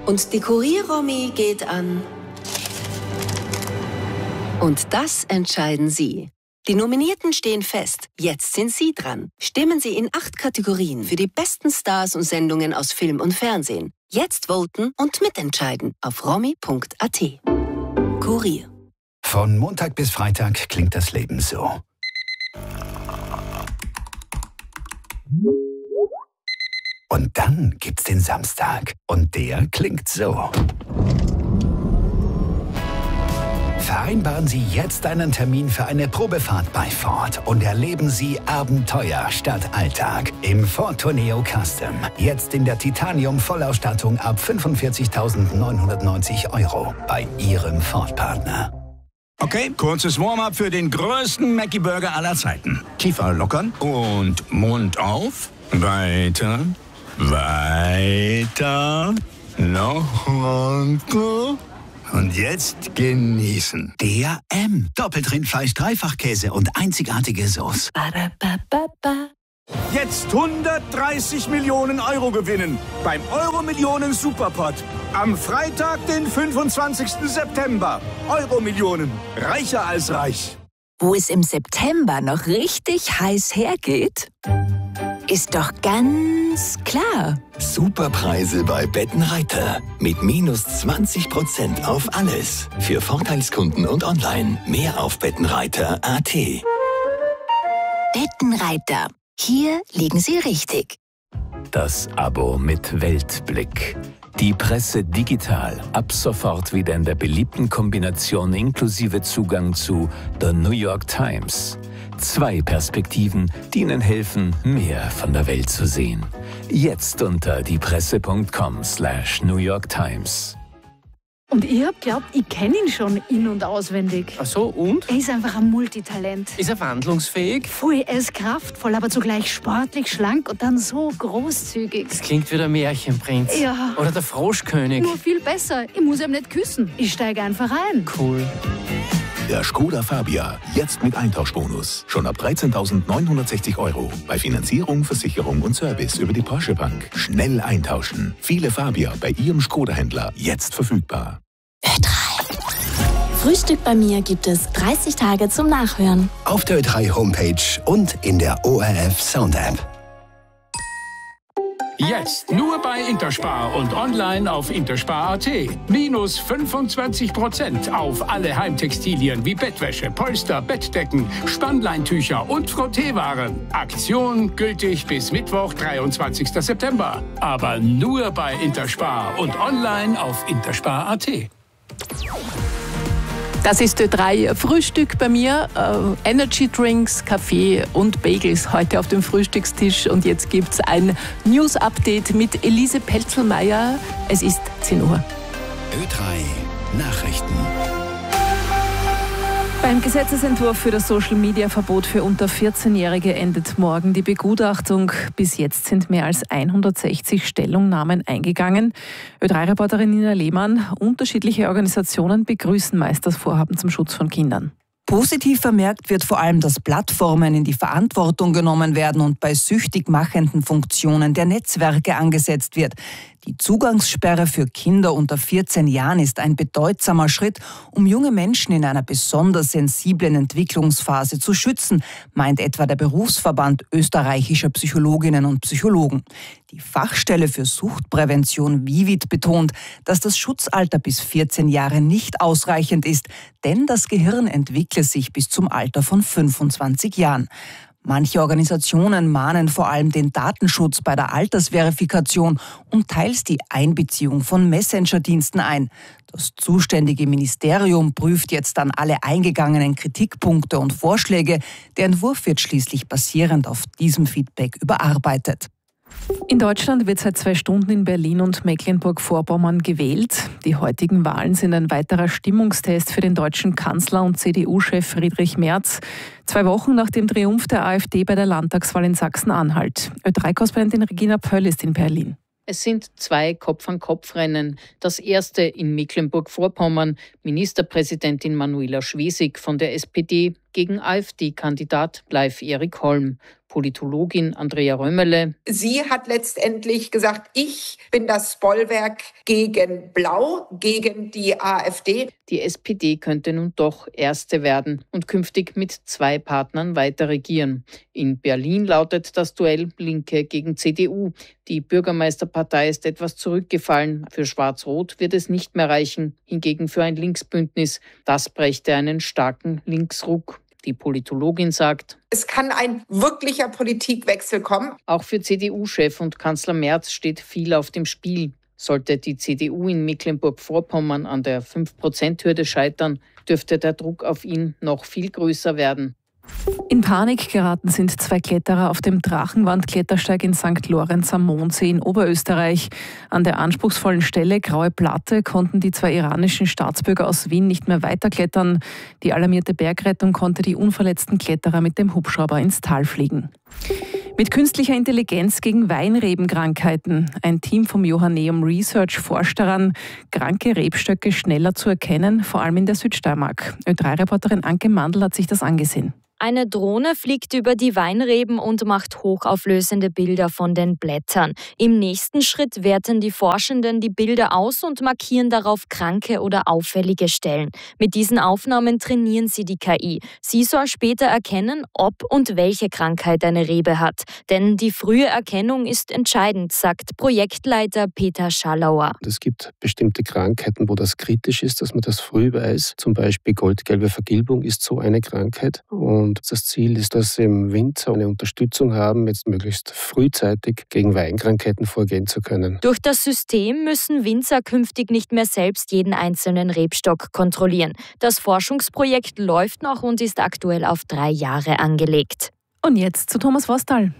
Und die Kurier-Romy geht an. Und das entscheiden Sie. Die Nominierten stehen fest. Jetzt sind Sie dran. Stimmen Sie in 8 Kategorien für die besten Stars und Sendungen aus Film und Fernsehen. Jetzt voten und mitentscheiden auf romy.at. Kurier. Von Montag bis Freitag klingt das Leben so. Und dann gibt's den Samstag. Und der klingt so. Vereinbaren Sie jetzt einen Termin für eine Probefahrt bei Ford und erleben Sie Abenteuer statt Alltag im Ford Tourneo Custom. Jetzt in der Titanium-Vollausstattung ab 45.990 € bei Ihrem Ford-Partner. Okay, kurzes Warm-up für den größten Mackie-Burger aller Zeiten. Kiefer lockern und Mund auf. Weiter, weiter, noch runter. Und jetzt genießen. Der M. Doppelt Rindfleisch, Dreifachkäse und einzigartige Sauce. Jetzt 130 Millionen € gewinnen beim Euro-Millionen Superpot. Am Freitag, den 25. September. Euro-Millionen. Reicher als reich. Wo es im September noch richtig heiß hergeht, ist doch ganz klar. Superpreise bei Bettenreiter. Mit -20% auf alles. Für Vorteilskunden und online. Mehr auf bettenreiter.at. Bettenreiter. Hier liegen Sie richtig. Das Abo mit Weltblick. Die Presse digital. Ab sofort wieder in der beliebten Kombination inklusive Zugang zu The New York Times. 2 Perspektiven, die Ihnen helfen, mehr von der Welt zu sehen. Jetzt unter diepresse.com/New York Times. Und ich hab geglaubt, ich kenne ihn schon in- und auswendig. Ach so, und? Er ist einfach ein Multitalent. Ist er wandlungsfähig? Voll, er ist kraftvoll, aber zugleich sportlich, schlank und dann so großzügig. Das klingt wie der Märchenprinz. Ja. Oder der Froschkönig. Nur viel besser. Ich muss ihm nicht küssen. Ich steige einfach ein. Cool. Der Skoda Fabia, jetzt mit Eintauschbonus. Schon ab 13.960 €. Bei Finanzierung, Versicherung und Service über die Porsche Bank. Schnell eintauschen. Viele Fabia bei Ihrem Skoda-Händler jetzt verfügbar. Ö3. Frühstück bei mir gibt es 30 Tage zum Nachhören. Auf der Ö3 Homepage und in der ORF Sound App. Jetzt nur bei Interspar und online auf interspar.at. Minus 25% auf alle Heimtextilien wie Bettwäsche, Polster, Bettdecken, Spannleintücher und Frotteewaren. Aktion gültig bis Mittwoch, 23. September. Aber nur bei Interspar und online auf interspar.at. Das ist Ö3 Frühstück bei mir. Energy Drinks, Kaffee und Bagels heute auf dem Frühstückstisch. Und jetzt gibt es ein News-Update mit Elise Pelzelmeier. Es ist 10 Uhr. Ö3 Nachrichten. Beim Gesetzesentwurf für das Social-Media-Verbot für unter 14-Jährige endet morgen die Begutachtung. Bis jetzt sind mehr als 160 Stellungnahmen eingegangen. Ö3-Reporterin Nina Lehmann, unterschiedliche Organisationen begrüßen meist das Vorhaben zum Schutz von Kindern. Positiv vermerkt wird vor allem, dass Plattformen in die Verantwortung genommen werden und bei süchtig machenden Funktionen der Netzwerke angesetzt wird. Die Zugangssperre für Kinder unter 14 Jahren ist ein bedeutsamer Schritt, um junge Menschen in einer besonders sensiblen Entwicklungsphase zu schützen, meint etwa der Berufsverband österreichischer Psychologinnen und Psychologen. Die Fachstelle für Suchtprävention VIVID betont, dass das Schutzalter bis 14 Jahre nicht ausreichend ist, denn das Gehirn entwickle sich bis zum Alter von 25 Jahren. Manche Organisationen mahnen vor allem den Datenschutz bei der Altersverifikation und teils die Einbeziehung von Messenger-Diensten ein. Das zuständige Ministerium prüft jetzt dann alle eingegangenen Kritikpunkte und Vorschläge. Der Entwurf wird schließlich basierend auf diesem Feedback überarbeitet. In Deutschland wird seit 2 Stunden in Berlin und Mecklenburg-Vorpommern gewählt. Die heutigen Wahlen sind ein weiterer Stimmungstest für den deutschen Kanzler und CDU-Chef Friedrich Merz. 2 Wochen nach dem Triumph der AfD bei der Landtagswahl in Sachsen-Anhalt. Ö3-Korrespondentin Regina Pöll ist in Berlin. Es sind 2 Kopf-an-Kopf-Rennen. Das erste in Mecklenburg-Vorpommern. Ministerpräsidentin Manuela Schwesig von der SPD gegen AfD-Kandidat Leif Erik Holm. Politologin Andrea Römerle. Sie hat letztendlich gesagt, ich bin das Bollwerk gegen Blau, gegen die AfD. Die SPD könnte nun doch Erste werden und künftig mit 2 Partnern weiter regieren. In Berlin lautet das Duell Linke gegen CDU. Die Bürgermeisterpartei ist etwas zurückgefallen. Für Schwarz-Rot wird es nicht mehr reichen. Hingegen für ein Linksbündnis. Das brächte einen starken Linksruck. Die Politologin sagt, es kann ein wirklicher Politikwechsel kommen. Auch für CDU-Chef und Kanzler Merz steht viel auf dem Spiel. Sollte die CDU in Mecklenburg-Vorpommern an der 5%-Hürde scheitern, dürfte der Druck auf ihn noch viel größer werden. In Panik geraten sind 2 Kletterer auf dem Drachenwandklettersteig in St. Lorenz am Mondsee in Oberösterreich. An der anspruchsvollen Stelle Graue Platte konnten die 2 iranischen Staatsbürger aus Wien nicht mehr weiterklettern. Die alarmierte Bergrettung konnte die unverletzten Kletterer mit dem Hubschrauber ins Tal fliegen. Mit künstlicher Intelligenz gegen Weinrebenkrankheiten. Ein Team vom Johanneum Research forscht daran, kranke Rebstöcke schneller zu erkennen, vor allem in der Südsteiermark. Ö3-Reporterin Anke Mandl hat sich das angesehen. Eine Drohne fliegt über die Weinreben und macht hochauflösende Bilder von den Blättern. Im nächsten Schritt werten die Forschenden die Bilder aus und markieren darauf kranke oder auffällige Stellen. Mit diesen Aufnahmen trainieren sie die KI. Sie soll später erkennen, ob und welche Krankheit eine Rebe hat. Denn die frühe Erkennung ist entscheidend, sagt Projektleiter Peter Schallauer. Es gibt bestimmte Krankheiten, wo das kritisch ist, dass man das früh weiß. Zum Beispiel goldgelbe Vergilbung ist so eine Krankheit. Und das Ziel ist, dass im Winzer eine Unterstützung haben, jetzt möglichst frühzeitig gegen Weinkrankheiten vorgehen zu können. Durch das System müssen Winzer künftig nicht mehr selbst jeden einzelnen Rebstock kontrollieren. Das Forschungsprojekt läuft noch und ist aktuell auf 3 Jahre angelegt. Und jetzt zu Thomas Vostal.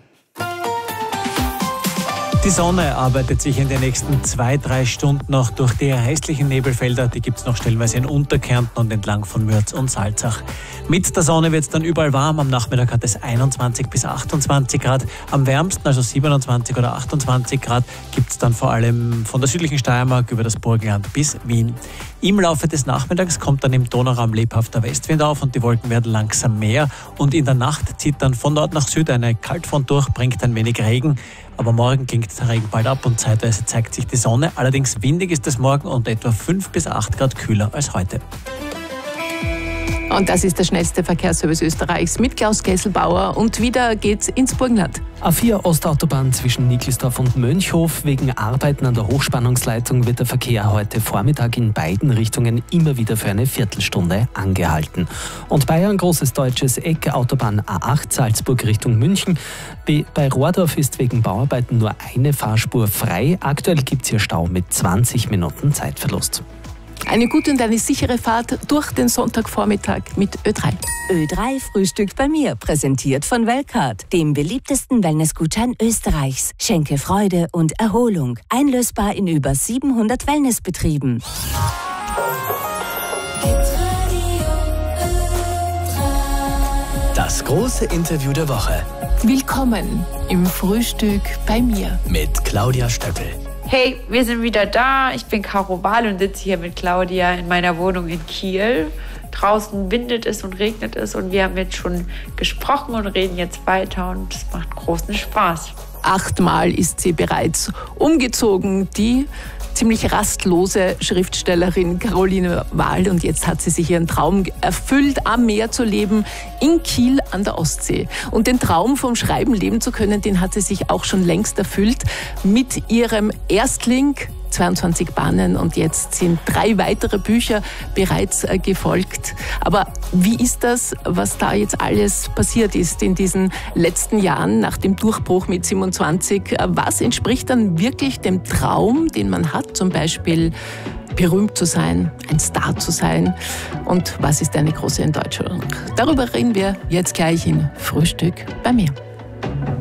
Die Sonne arbeitet sich in den nächsten 2-3 Stunden noch durch die restlichen Nebelfelder. Die gibt es noch stellenweise in Unterkärnten und entlang von Mürz und Salzach. Mit der Sonne wird es dann überall warm. Am Nachmittag hat es 21 bis 28 Grad. Am wärmsten, also 27 oder 28 Grad, gibt es dann vor allem von der südlichen Steiermark über das Burgenland bis Wien. Im Laufe des Nachmittags kommt dann im Donauraum lebhafter Westwind auf und die Wolken werden langsam mehr. Und in der Nacht zieht dann von Nord nach Süd eine Kaltfront durch, bringt ein wenig Regen. Aber morgen klingt der Regen bald ab und zeitweise zeigt sich die Sonne. Allerdings windig ist es morgen und etwa 5 bis 8 Grad kühler als heute. Und das ist der schnellste Verkehrsservice Österreichs mit Klaus Kesselbauer. Und wieder geht's ins Burgenland. A4 Ostautobahn zwischen Nickelsdorf und Mönchhof. Wegen Arbeiten an der Hochspannungsleitung wird der Verkehr heute Vormittag in beiden Richtungen immer wieder für eine Viertelstunde angehalten. Und Bayern, großes deutsches Eck, Autobahn A8 Salzburg Richtung München. Bei Rohrdorf ist wegen Bauarbeiten nur eine Fahrspur frei. Aktuell gibt es hier Stau mit 20 Minuten Zeitverlust. Eine gute und eine sichere Fahrt durch den Sonntagvormittag mit Ö3. Ö3 Frühstück bei mir, präsentiert von Wellcard, dem beliebtesten Wellnessgutschein Österreichs. Schenke Freude und Erholung. Einlösbar in über 700 Wellnessbetrieben. Das große Interview der Woche. Willkommen im Frühstück bei mir. Mit Claudia Stöckel. Hey, wir sind wieder da. Ich bin Caro Wahl und sitze hier mit Claudia in meiner Wohnung in Kiel. Draußen windet es und regnet es und wir haben jetzt schon gesprochen und reden jetzt weiter und es macht großen Spaß. 8-mal ist sie bereits umgezogen, die ziemlich rastlose Schriftstellerin Caroline Wahl. Und jetzt hat sie sich ihren Traum erfüllt, am Meer zu leben, in Kiel an der Ostsee. Und den Traum vom Schreiben leben zu können, den hat sie sich auch schon längst erfüllt mit ihrem Erstling, 22 Bahnen, und jetzt sind 3 weitere Bücher bereits gefolgt. Aber wie ist das, was da jetzt alles passiert ist in diesen letzten Jahren nach dem Durchbruch mit 27? Was entspricht dann wirklich dem Traum, den man hat, zum Beispiel berühmt zu sein, ein Star zu sein? Und was ist eine große Enttäuschung? Darüber reden wir jetzt gleich in Frühstück bei mir.